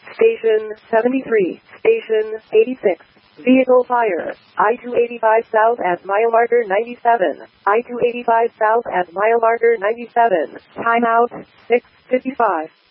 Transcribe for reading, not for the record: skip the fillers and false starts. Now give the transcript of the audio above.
Station 73, Station 86. Vehicle fire. I-285 south at mile marker 97. I-285 south at mile marker 97. Timeout 6:55.